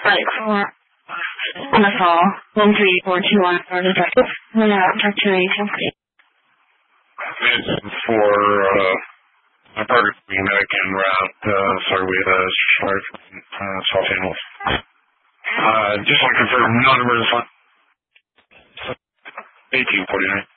Right, for MSL 13421 for the directive. Talk to me, somebody. For my partner being back en route, sorry we had a start from South Angeles. Just want to confirm, no numbers 1849.